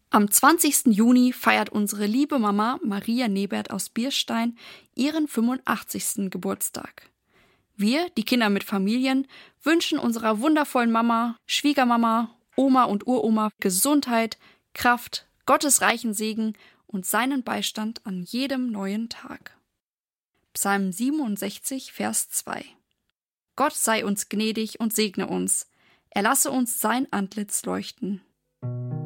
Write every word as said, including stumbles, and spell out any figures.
Am zwanzigsten Juni feiert unsere liebe Mama Maria Nebert aus Bierstein ihren fünfundachtzigsten Geburtstag. Wir, die Kinder mit Familien, wünschen unserer wundervollen Mama, Schwiegermama, Oma und Uroma Gesundheit, Kraft, Gottes reichen Segen und seinen Beistand an jedem neuen Tag. Psalm siebenundsechzig, Vers zwei. Gott sei uns gnädig und segne uns. Er lasse uns sein Antlitz leuchten.